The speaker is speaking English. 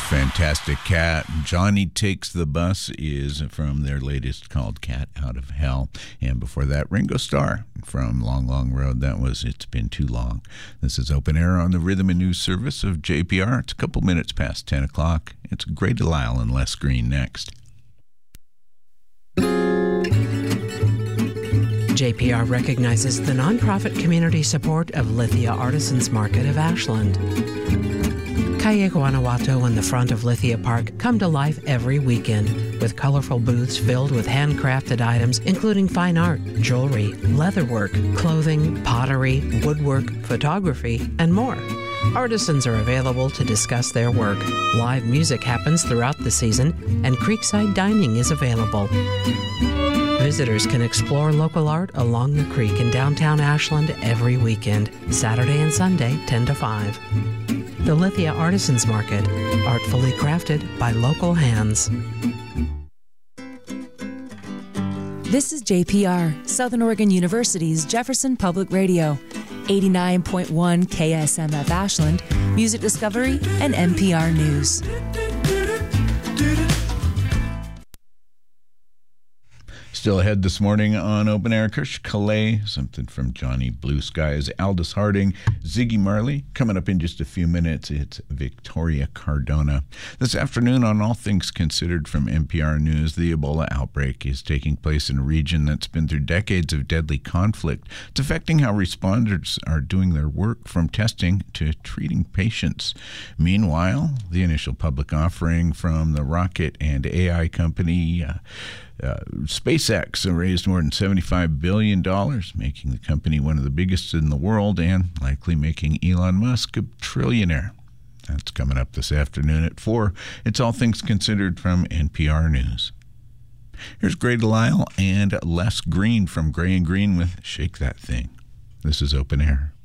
Fantastic Cat. Johnny Takes the Bus is from their latest called Cat Out of Hell. And before that, Ringo Starr from Long, Long Road. That was It's Been Too Long. This is Open Air on the Rhythm and News Service of JPR. It's a couple minutes past 10 o'clock. It's Grey Delisle and Les Green next. JPR recognizes the nonprofit community support of Lithia Artisans Market of Ashland. Calle Guanajuato and the front of Lithia Park come to life every weekend with colorful booths filled with handcrafted items including fine art, jewelry, leatherwork, clothing, pottery, woodwork, photography, and more. Artisans are available to discuss their work. Live music happens throughout the season, and Creekside Dining is available. Visitors can explore local art along the creek in downtown Ashland every weekend, Saturday and Sunday, 10 to 5. The Lithia Artisans Market, artfully crafted by local hands. This is JPR, Southern Oregon University's Jefferson Public Radio, 89.1 KSMF Ashland, Music Discovery, and NPR News. Still ahead this morning on Open Air, Kirsch Calais, something from Johnny Blue Skies, Aldous Harding, Ziggy Marley. Coming up in just a few minutes, it's Victoria Cardona. This afternoon on All Things Considered from NPR News, the Ebola outbreak is taking place in a region that's been through decades of deadly conflict. It's affecting how responders are doing their work, from testing to treating patients. Meanwhile, the initial public offering from the rocket and AI company SpaceX raised more than $75 billion, making the company one of the biggest in the world and likely making Elon Musk a trillionaire. That's coming up this afternoon at 4. It's All Things Considered from NPR News. Here's Grey Delisle and Les Green from Grey and Green with Shake That Thing. This is Open Air.